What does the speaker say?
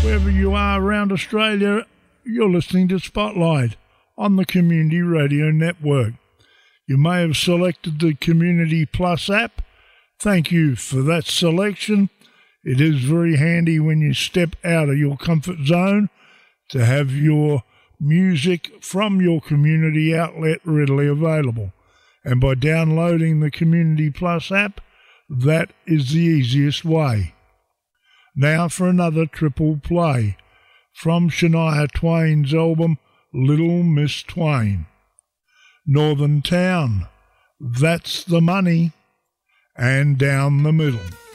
Wherever you are around Australia, you're listening to Spotlight on the Community Radio Network. You may have selected the Community Plus app. Thank you for that selection. It is very handy when you step out of your comfort zone to have your music from your community outlet readily available. And by downloading the Community Plus app, that is the easiest way. Now for another triple play from Shania Twain's album Little Miss Twain. Northern Town, That's the Money, and Down the Middle.